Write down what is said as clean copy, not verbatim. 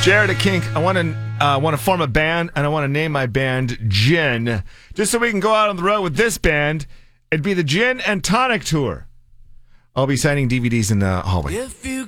Jared at Kink, I want to form a band, and I want to name my band Gin, just so we can go out on the road with this band. It'd be the Gin and Tonic Tour. I'll be signing DVDs in the hallway.